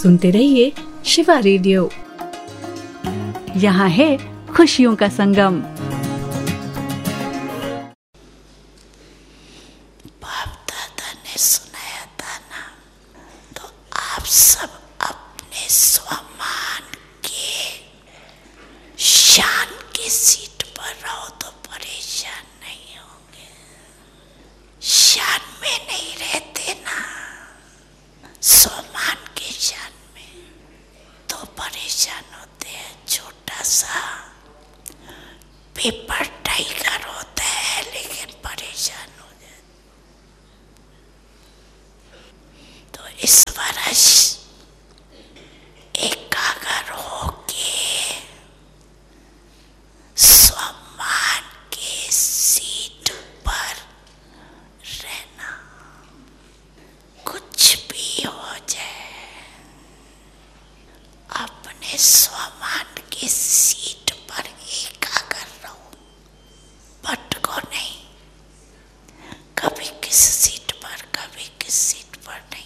सुनते रहिए शिवा रेडियो। यहाँ है खुशियों का संगम। बाप दादा ने सुनाया था ना, तो आप सब अपने स्वमान के शान की सीट पर रहो तो परेशान नहीं होंगे। शान में नहीं रहते ना, स्वमान के शान में तो परेशान होते हैं। छोटा सा पेपर टाइगर होता है लेकिन परेशान हो जाते। तो इस वर्ष एकाग्र होके सम्मान के सीट पर रहना। कुछ भी हो जाए, अपने सम्मान के सीट पर एकाग्र रहो, भटको नहीं। कभी किस सीट पर, कभी किस सीट पर नहीं।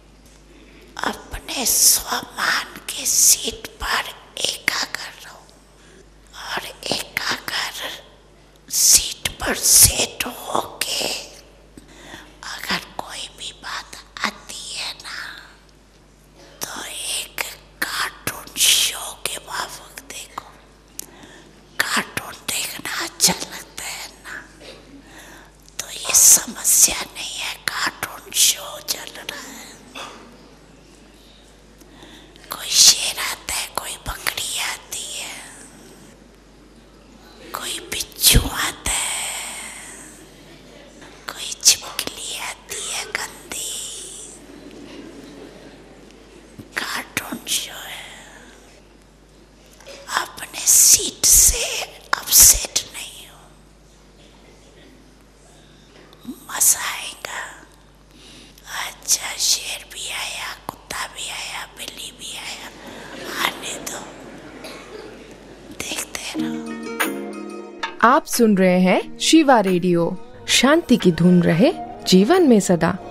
अपने स्वमान के सीट पर एकाग्र रहो और एकाग्र सीट पर सेट होके अगर कोई भी बात आती है ना, तो एक कार्टून शो के माफक देखो। कार्टून देखना अच्छा लगता है ना, तो ये समस्या नहीं है। कार्टून शो चल रहा है, कोई शेर आता है, कोई बकरी आती है, कोई बिच्छू आता है, कोई छिपकली आती है गंदी। कार्टून शो है। अपने सीट से अपसेट नहीं हो, मजा आएगा। अच्छा, शेर भी आया, कुत्ता भी आया, बिल्ली भी आया, आने दो, देखते रहो। आप सुन रहे हैं शिवा रेडियो। शांति की धुन रहे जीवन में सदा।